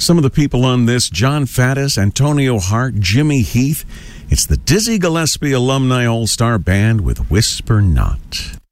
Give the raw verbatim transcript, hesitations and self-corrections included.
Some of the people on this: John Faddis, Antonio Hart, Jimmy Heath. It's the Dizzy Gillespie Alumni All-Star Band with Whisper Not.